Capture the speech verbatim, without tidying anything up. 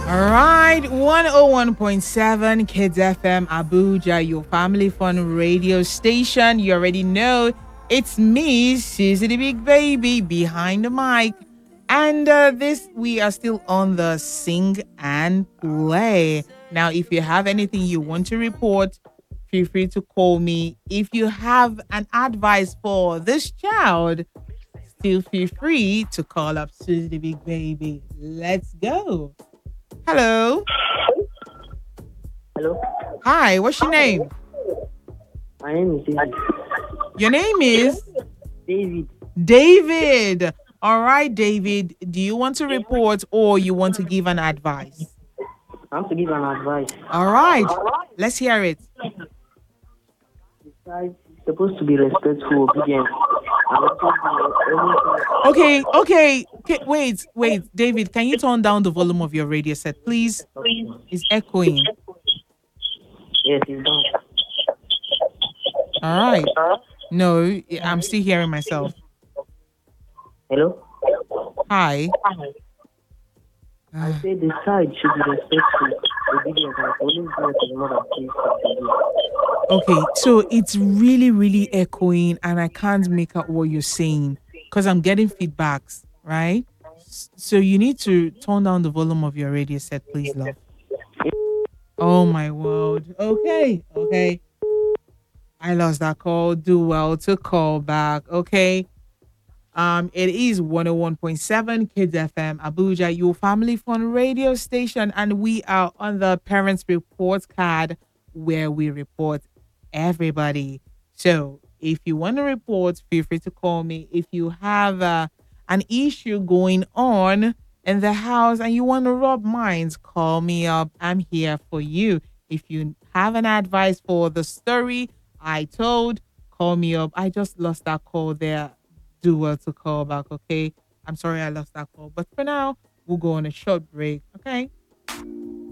All right, one oh one point seven Kids F M Abuja, your family fun radio station. You already know it's me, Susie the Big Baby, behind the mic. And uh, this, we are still on the sing and play. Now, if you have anything you want to report, feel free to call me. If you have an advice for this child, still feel free to call up Susie the Big Baby. Let's go. Hello. Hello, Hi, what's your name? my name is David. Your name is David, David. All right, David. Do you want to report or you want to give an advice? I want to give an advice. All right, let's hear it. Besides, you're supposed to be respectful, obedient, and also do everything. Okay, okay. okay wait, wait, David. Can you turn down the volume of your radio set, please? It's echoing. Yes, it's done. All right. No, I'm still hearing myself. Hello, Hi. I said the side should be respectful, obedient, and always do what the mother says to do. Okay, so it's really, really echoing, and I can't make out what you're saying because I'm getting feedbacks, right? S- So you need to turn down the volume of your radio set, please, love. Oh my word. Okay, okay. I lost that call. Do well to call back. Okay. Um, it is one oh one point seven Kids F M Abuja, your family fun radio station, and we are on the parents report card where we report everybody. So if you want to report, feel free to call me. If you have uh, an issue going on in the house and you want to rub minds, call me up. I'm here for you. If you have an advice for the story I told, call me up. I just lost that call there. Do well to call back, okay? I'm sorry I lost that call. But for now, we'll go on a short break, okay?